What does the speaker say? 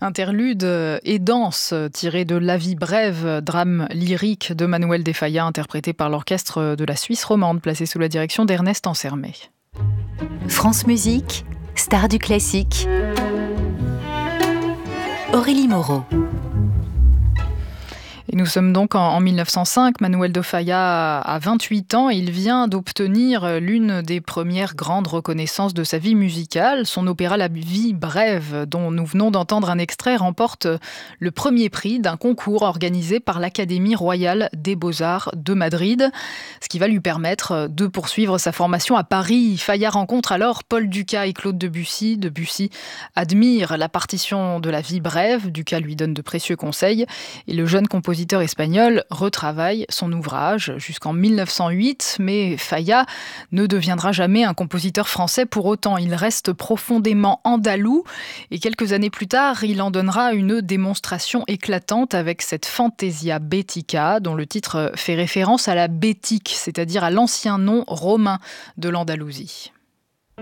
Interlude et danse tiré de La vie brève, drame lyrique de Manuel de Falla, interprété par l'orchestre de la Suisse romande, placé sous la direction d'Ernest Ansermet. France Musique, star du classique. Aurélie Moreau. Et nous sommes donc en 1905. Manuel de Falla a 28 ans et il vient d'obtenir l'une des premières grandes reconnaissances de sa vie musicale. Son opéra La vie brève, dont nous venons d'entendre un extrait, remporte le premier prix d'un concours organisé par l'Académie royale des beaux-arts de Madrid, ce qui va lui permettre de poursuivre sa formation à Paris. Falla rencontre alors Paul Dukas et Claude Debussy. Debussy admire la partition de La vie brève, Dukas lui donne de précieux conseils et le jeune compositeur espagnol retravaille son ouvrage jusqu'en 1908, mais Falla ne deviendra jamais un compositeur français pour autant. Il reste profondément andalou et quelques années plus tard, il en donnera une démonstration éclatante avec cette Fantasia Bética, dont le titre fait référence à la Bétique, c'est-à-dire à l'ancien nom romain de l'Andalousie.